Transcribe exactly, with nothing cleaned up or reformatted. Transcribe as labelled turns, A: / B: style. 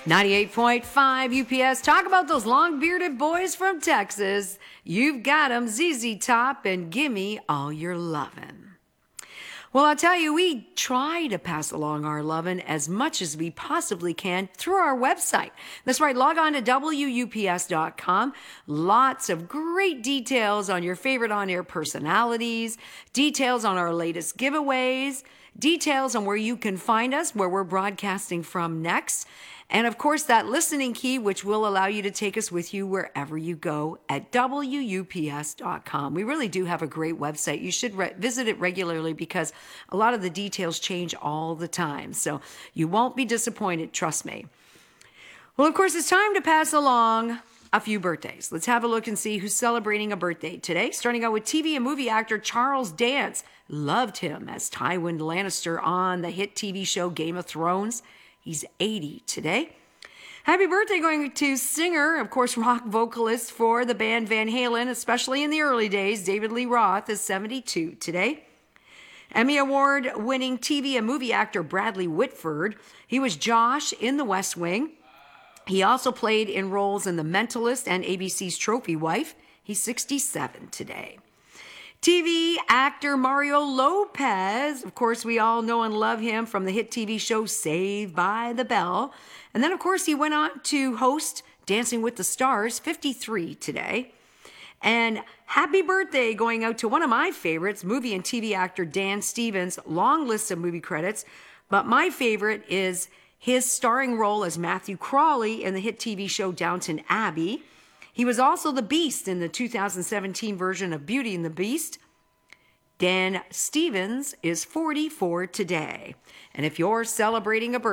A: ninety-eight point five U P S. Talk about those long-bearded boys from Texas. You've got 'em, Z Z Top and Gimme All Your Lovin'. Well, I'll tell you, we try to pass along our lovin' as much as we possibly can through our website. That's right, log on to W U P S dot com. Lots of great details on your favorite on-air personalities, details on our latest giveaways, details on where you can find us, where we're broadcasting from next, and of course that listening key, which will allow you to take us with you wherever you go at W U P S dot com. We really do have a great website. You should re- visit it regularly because a lot of the details change all the time. So you won't be disappointed, trust me. Well, of course, it's time to pass along a few birthdays. Let's have a look and see who's celebrating a birthday today. Starting out with T V and movie actor Charles Dance. Loved him as Tywin Lannister on the hit T V show Game of Thrones. He's eighty today. Happy birthday going to singer, of course, rock vocalist for the band Van Halen, especially in the early days. David Lee Roth is seventy-two today. Emmy Award-winning T V and movie actor Bradley Whitford. He was Josh in The West Wing. He also played in roles in The Mentalist and A B C's Trophy Wife. He's sixty-seven today. T V actor Mario Lopez. Of course, we all know and love him from the hit T V show Saved by the Bell. And then, of course, he went on to host Dancing with the Stars, fifty-three today. And happy birthday going out to one of my favorites, movie and T V actor Dan Stevens. Long list of movie credits, but my favorite is his starring role as Matthew Crawley in the hit T V show Downton Abbey. He was also the Beast in the two thousand seventeen version of Beauty and the Beast. Dan Stevens is forty-four today. And if you're celebrating a birthday,